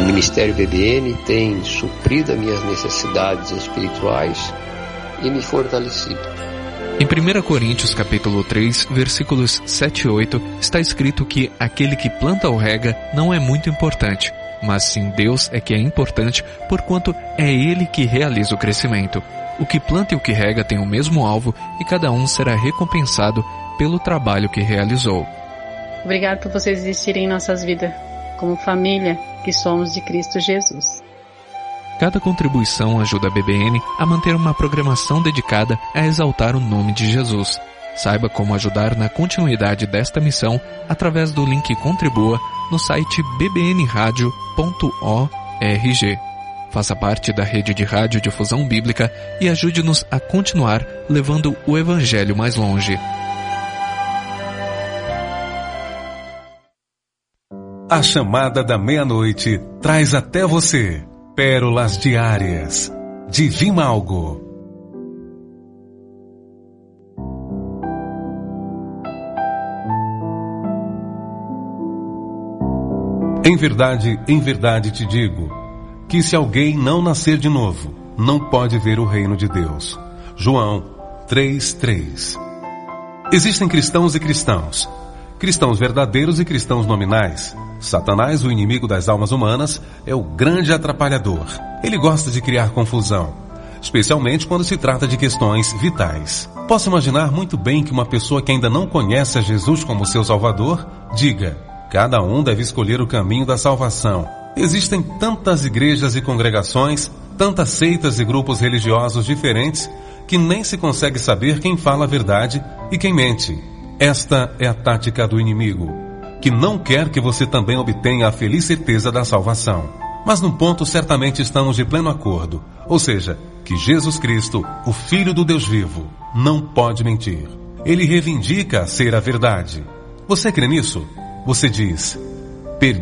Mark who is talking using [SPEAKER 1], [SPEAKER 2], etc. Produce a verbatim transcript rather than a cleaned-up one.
[SPEAKER 1] Ministério B B N tem suprido as minhas necessidades espirituais e me fortalecido.
[SPEAKER 2] Em primeira Coríntios capítulo três, versículos sete e oito, está escrito que aquele que planta ou rega não é muito importante, mas sim Deus é que é importante, porquanto é Ele que realiza o crescimento. O que planta e o que rega têm o mesmo alvo e cada um será recompensado pelo trabalho que realizou.
[SPEAKER 3] Obrigado por vocês existirem em nossas vidas, como família que somos de Cristo Jesus.
[SPEAKER 2] Cada contribuição ajuda a B B N a manter uma programação dedicada a exaltar o nome de Jesus. Saiba como ajudar na continuidade desta missão através do link Contribua no site b b n radio ponto org. Faça parte da rede de radiodifusão bíblica e ajude-nos a continuar levando o Evangelho mais longe.
[SPEAKER 4] A chamada da meia-noite traz até você pérolas diárias de Vimalgo. Em verdade, em verdade te digo, que se alguém não nascer de novo, não pode ver o reino de Deus. João três, três. Existem cristãos e cristãos. Cristãos verdadeiros e cristãos nominais. Satanás, o inimigo das almas humanas, é o grande atrapalhador. Ele gosta de criar confusão, especialmente quando se trata de questões vitais. Posso imaginar muito bem que uma pessoa que ainda não conhece a Jesus como seu Salvador, diga: cada um deve escolher o caminho da salvação. Existem tantas igrejas e congregações, tantas seitas e grupos religiosos diferentes, que nem se consegue saber quem fala a verdade e quem mente. Esta é a tática do inimigo, que não quer que você também obtenha a feliz certeza da salvação. Mas num ponto certamente estamos de pleno acordo, ou seja, que Jesus Cristo, o Filho do Deus vivo, não pode mentir. Ele reivindica ser a verdade. Você crê nisso? Você diz: